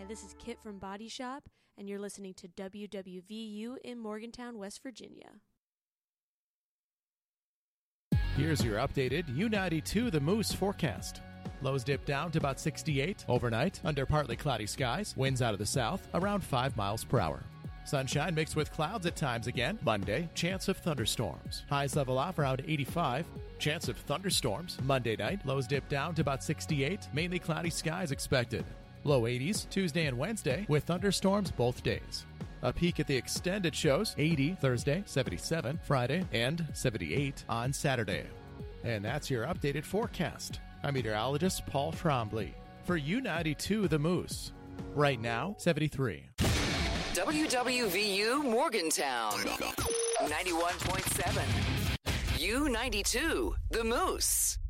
this is Kit from Body Shop, and you're listening to WWVU in Morgantown, West Virginia. Here's your updated U92 The Moose forecast. Lows dip down to about 68 overnight under partly cloudy skies. Winds out of the south around 5 miles per hour. Sunshine mixed with clouds at times again. Monday, chance of thunderstorms. Highs level off around 85. Chance of thunderstorms. Monday night, lows dip down to about 68. Mainly cloudy skies expected. Low 80s Tuesday and Wednesday with thunderstorms both days. A peek at the extended shows, 80 Thursday, 77 Friday, and 78 on Saturday. And that's your updated forecast. I'm meteorologist Paul Trombley for U92 The Moose. Right now, 73. WWVU Morgantown, 91.7. U92 The Moose.